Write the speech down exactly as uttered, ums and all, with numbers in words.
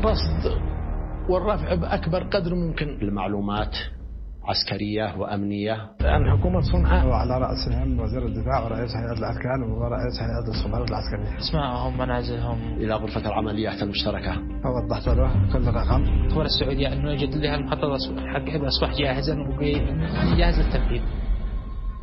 الرصد والرفع بأكبر قدر ممكن. المعلومات عسكرية وأمنية. أن حكومة صنعاء وعلى رأسهم وزير الدفاع ورئيس هيئة الأركان ورئيس هيئة الصبارات العسكرية. اسمائهم منازلهم إلى غرفة العمليات المشتركة. فوضحت له كل رقم. طور السعودية أنه يجد لها المخطط حق أصبح جاهزا وجاهز للتنفيذ.